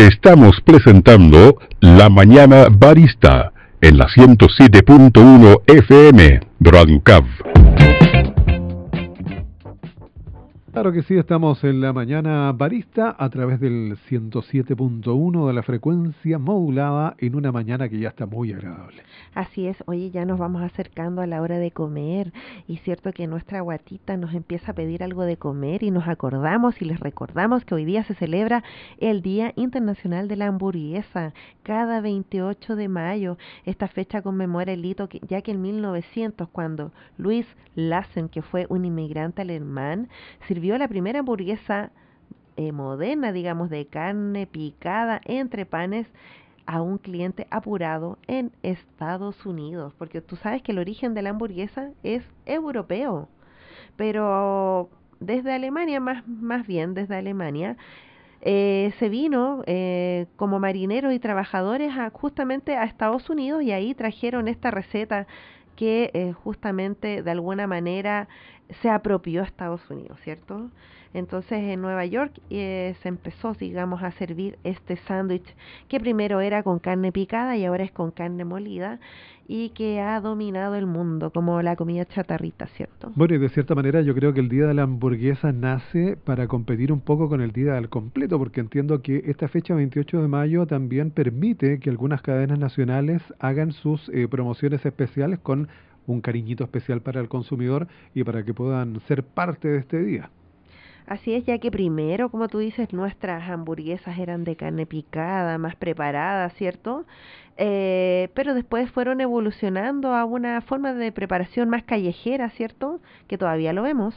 Estamos presentando La Mañana Barista en la 107.1 FM Broadcast. Claro que sí, estamos en La Mañana Barista a través del 107.1 de la frecuencia modulada en una mañana que ya está muy agradable. Así es, oye, ya nos vamos acercando a la hora de comer y cierto que nuestra guatita nos empieza a pedir algo de comer y nos acordamos y les recordamos que hoy día se celebra el Día Internacional de la Hamburguesa, cada 28 de mayo. Esta fecha conmemora el hito ya que en 1900, cuando Louis Lassen, que fue un inmigrante alemán, sirvió la primera hamburguesa moderna, digamos, de carne picada entre panes a un cliente apurado en Estados Unidos, porque tú sabes que el origen de la hamburguesa es europeo, pero desde Alemania, más bien desde Alemania, se vino como marineros y trabajadores justamente a Estados Unidos y ahí trajeron esta receta que justamente de alguna manera se apropió a Estados Unidos, ¿cierto? Entonces en Nueva York se empezó, digamos, a servir este sándwich que primero era con carne picada y ahora es con carne molida y que ha dominado el mundo como la comida chatarrita, ¿cierto? Bueno, y de cierta manera yo creo que el Día de la Hamburguesa nace para competir un poco con el Día del Completo, porque entiendo que esta fecha 28 de mayo también permite que algunas cadenas nacionales hagan sus promociones especiales con un cariñito especial para el consumidor y para que puedan ser parte de este día. Así es, ya que primero, como tú dices, nuestras hamburguesas eran de carne picada, más preparadas, ¿cierto? Pero después fueron evolucionando a una forma de preparación más callejera, ¿cierto? Que todavía lo vemos.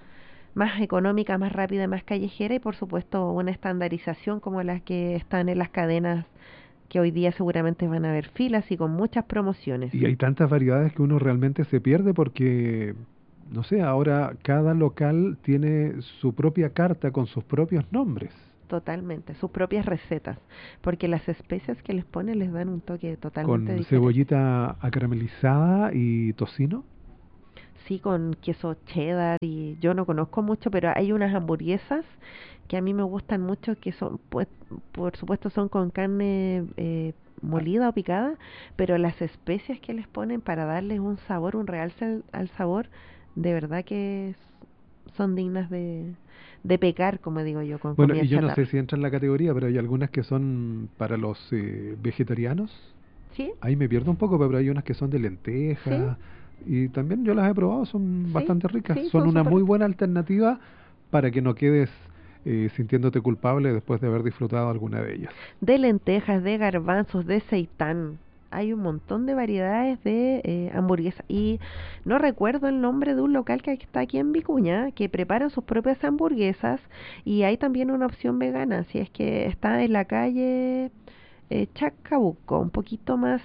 Más económica, más rápida, más callejera y por supuesto una estandarización como las que están en las cadenas que hoy día seguramente van a haber filas y con muchas promociones. Y hay tantas variedades que uno realmente se pierde porque, no sé, ahora cada local tiene su propia carta con sus propios nombres. Totalmente, sus propias recetas, porque las especias que les ponen les dan un toque totalmente Con diferente. cebollita acaramelizada y tocino. Sí, con queso cheddar y yo no conozco mucho, pero hay unas hamburguesas que a mí me gustan mucho que son, pues, por supuesto son con carne molida o picada, pero las especias que les ponen para darles un sabor, un realce al sabor, de verdad que son dignas de pecar, como digo yo, con Bueno, comida y yo no chatarra. sé si entra en la categoría, pero hay algunas que son para los vegetarianos. ¿Sí? Ahí me pierdo un poco, pero hay unas que son de ¿Sí? lentejas. Y también yo las he probado, son ¿Sí? bastante ricas. Sí, Son son una súper muy buena alternativa para que no quedes sintiéndote culpable después de haber disfrutado alguna de ellas. de lentejas, de garbanzos, de seitán. Hay un montón de variedades de hamburguesas. Y no recuerdo el nombre de un local que está aquí en Vicuña, que preparan sus propias hamburguesas. Y hay también una opción vegana, si es que está en la calle Chacabuco, un poquito más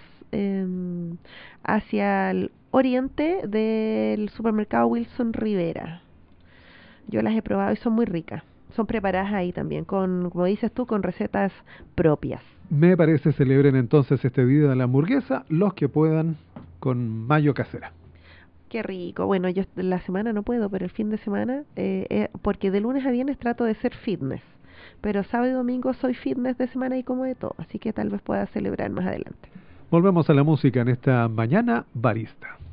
hacia el oriente del supermercado Wilson Rivera. Yo las he probado y son muy ricas. Son preparadas ahí también, con, como dices tú, con recetas propias. Me parece celebren entonces este día de la hamburguesa los que puedan con mayo casera. Qué rico. Bueno, yo la semana no puedo, pero el fin de semana, porque de lunes a viernes trato de ser fitness. Pero sábado y domingo soy fitness de semana y como de todo. Así que tal vez pueda celebrar más adelante. Volvemos a la música en esta mañana barista.